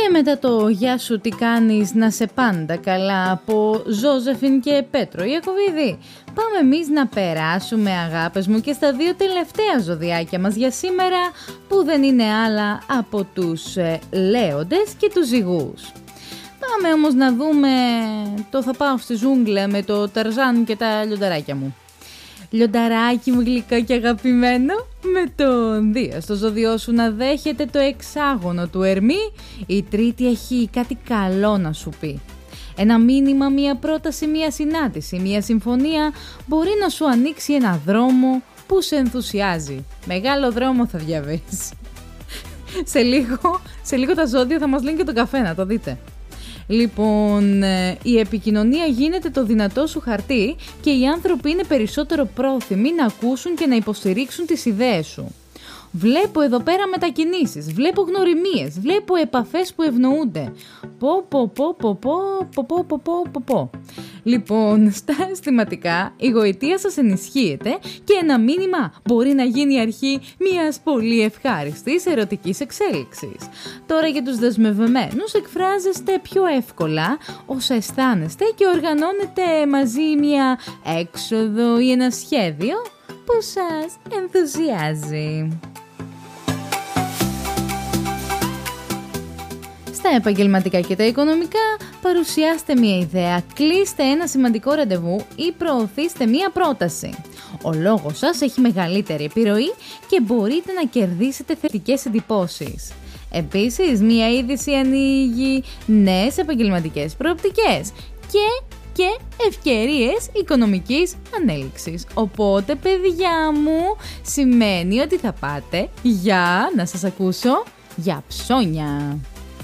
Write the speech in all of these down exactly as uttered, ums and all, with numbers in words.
Και μετά το «Γεια σου, τι κάνεις, να σε πάντα καλά» από Ζώζεφιν και Πέτρο Ιακωβίδη, πάμε εμείς να περάσουμε, αγάπες μου, και στα δύο τελευταία ζωδιάκια μας για σήμερα, που δεν είναι άλλα από τους ε, Λέοντες και τους Ζυγούς. Πάμε όμως να δούμε το «Θα πάω στη ζούγκλα» με το Ταρζάν και τα λιονταράκια μου. Λιονταράκι μου γλυκό και αγαπημένο, με τον Δία στο ζώδιό σου να δέχεται το εξάγωνο του Ερμή, η Τρίτη έχει κάτι καλό να σου πει. Ένα μήνυμα, μία πρόταση, μία συνάντηση, μία συμφωνία μπορεί να σου ανοίξει ένα δρόμο που σε ενθουσιάζει. Μεγάλο δρόμο θα διαβείς. σε, λίγο, σε λίγο τα ζώδια θα μας λένε και τον καφέ, να το δείτε. Λοιπόν, η επικοινωνία γίνεται το δυνατό σου χαρτί και οι άνθρωποι είναι περισσότερο πρόθυμοι να ακούσουν και να υποστηρίξουν τις ιδέες σου. Βλέπω εδώ πέρα μετακινήσεις, βλέπω γνωριμίες, βλέπω επαφές που ευνοούνται. Πω πω πω πω πω πω πω πω πω πω πω. Λοιπόν, στα αισθηματικά η γοητεία σας ενισχύεται και ένα μήνυμα μπορεί να γίνει η αρχή μιας πολύ ευχάριστης ερωτικής εξέλιξης. Τώρα για τους δεσμευμένους εκφράζεστε πιο εύκολα όσα αισθάνεστε και οργανώνετε μαζί μια έξοδο ή ένα σχέδιο που σας ενθουσιάζει. Στα επαγγελματικά και τα οικονομικά, παρουσιάστε μια ιδέα, κλείστε ένα σημαντικό ραντεβού ή προωθήστε μια πρόταση. Ο λόγος σας έχει μεγαλύτερη επιρροή και μπορείτε να κερδίσετε θετικές εντυπώσεις. Επίσης, μια είδηση ανοίγει νέες επαγγελματικές προοπτικές και, και ευκαιρίες οικονομικής ανέλυξης. Οπότε, παιδιά μου, σημαίνει ότι θα πάτε για, να σας ακούσω, για ψώνια.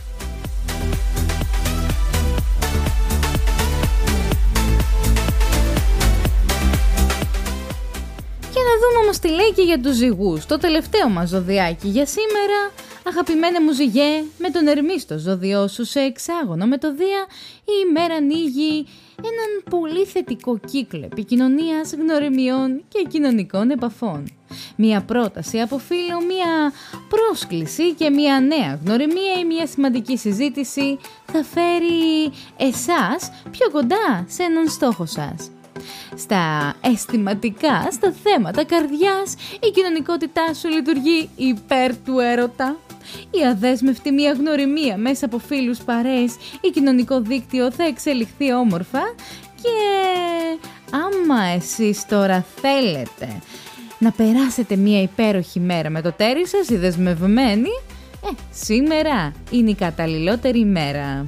Να δούμε όμως τι λέει και για τους Ζυγούς, το τελευταίο μας ζωδιάκι για σήμερα. Αγαπημένε μου Ζυγέ, με τον Ερμή στο ζώδιό σου σε εξάγωνο με το Δία, η ημέρα ανοίγει έναν πολύ θετικό κύκλο επικοινωνίας, γνωριμιών και κοινωνικών επαφών. Μία πρόταση από φίλο, μία πρόσκληση και μία νέα γνωριμία ή μία σημαντική συζήτηση θα φέρει εσάς πιο κοντά σε έναν στόχο σας. Στα αισθηματικά, στα θέματα καρδιάς, η κοινωνικότητά σου λειτουργεί υπέρ του έρωτα. Η αδέσμευτη μία γνωριμία μέσα από φίλους, παρέες ή κοινωνικό δίκτυο θα εξελιχθεί όμορφα και άμα εσείς τώρα θέλετε να περάσετε μία υπέροχη μέρα με το τέρι σας, οι δεσμευμένοι, ε, σήμερα είναι η καταλληλότερη ημέρα.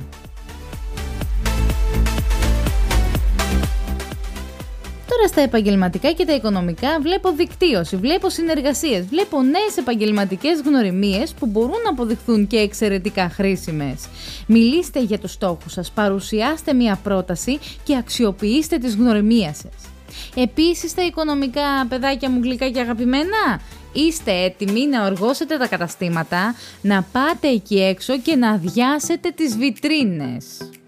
Τώρα στα επαγγελματικά και τα οικονομικά βλέπω δικτύωση, βλέπω συνεργασίες, βλέπω νέες επαγγελματικές γνωριμίες που μπορούν να αποδειχθούν και εξαιρετικά χρήσιμες. Μιλήστε για τους στόχους σας, παρουσιάστε μια πρόταση και αξιοποιήστε τις γνωριμίες σας. Επίσης στα οικονομικά, παιδάκια μου γλυκά και αγαπημένα, είστε έτοιμοι να οργώσετε τα καταστήματα, να πάτε εκεί έξω και να αδειάσετε τις βιτρίνες.